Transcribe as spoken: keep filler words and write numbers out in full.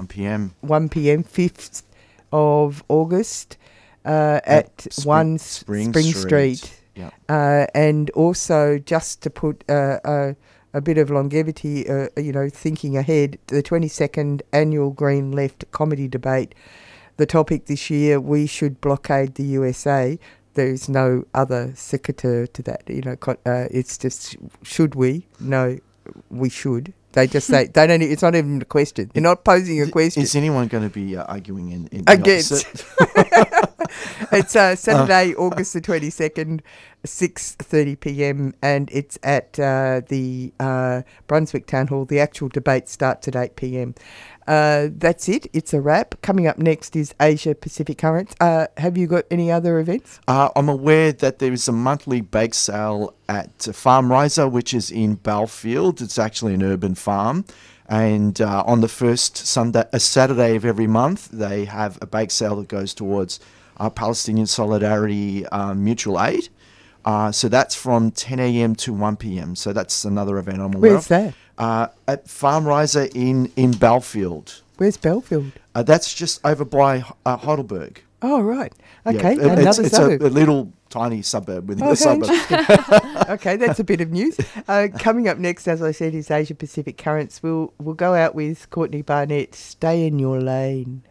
p m. one p m, fifth of August uh, at, At Spring- one Spring Spring, Street. Street. Yeah. Uh, and also, just to put uh, a, a bit of longevity, uh, you know, thinking ahead, the twenty-second annual Green Left comedy debate. The topic this year: we should blockade the U S A. There is no other sequitur to that. You know, co- uh, it's just should we? No, we should. They just say they don't. e- It's not even a question. They're not posing a D- question. Is anyone going to be uh, arguing in, in the Against. opposite? It's uh, Saturday, August the twenty-second, six thirty p m, and it's at uh, the uh, Brunswick Town Hall. The actual debate starts at eight p m. Uh, that's it. It's a wrap. Coming up next is Asia Pacific Currents. Uh, have you got any other events? Uh, I'm aware that there is a monthly bake sale at uh, Farm Riser, which is in Belfield. It's actually an urban farm. And uh, on the first Sunday, uh, Saturday of every month, they have a bake sale that goes towards uh, Palestinian Solidarity uh, Mutual Aid. Uh, so that's from ten a m to one p m. So that's another event I'm aware Where's of. that? Uh, at Farm Riser in, in Belfield. Where's Belfield? Uh, that's just over by uh, Heidelberg. Oh, right. Yeah, Okay, it- another it's, it's a, suburb. a little tiny suburb within Oh, the how suburb. interesting. Okay, that's a bit of news. Uh, coming up next, as I said, is Asia Pacific Currents. We'll, we'll go out with Courtney Barnett, Stay in Your Lane.